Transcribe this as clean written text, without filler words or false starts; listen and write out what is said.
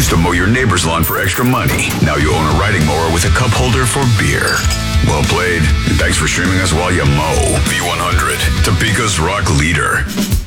used to mow your neighbor's lawn for extra money. Now you own a riding mower with a cup holder for beer. Well played. And thanks for streaming us while you mow. V100, Topeka's rock leader.